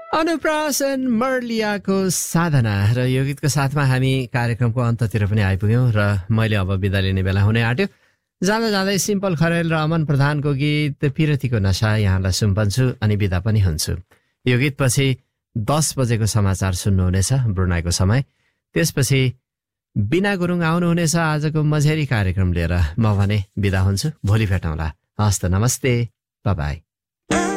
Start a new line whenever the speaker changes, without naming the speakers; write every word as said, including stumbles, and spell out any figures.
अनुप्रासन मर्लियाको साधना र यो गीतको साथमा हामी कार्यक्रमको अन्ततिर पनि आइपुग्यौँ र मैले अब बिदा लिने बेला हुने आँट्यो। जाँदा जाँदै सिम्पल खरेल र अमन प्रधानको गीत पिरतीको नशा यहाँलाई सुम्पन्छु अनि बिदा पनि हुन्छु। यो गीतपछि दस बजेको समाचार सुन्नुहुनेछ ब्रुनाईको समय। त्यसपछि बिना गुरुङ आउनुहुनेछ आजको मझेरी कार्यक्रम लिएर। म भने बिदा हुन्छु, भोलि भेटौँला। हस्त नमस्ते, बाई बाई।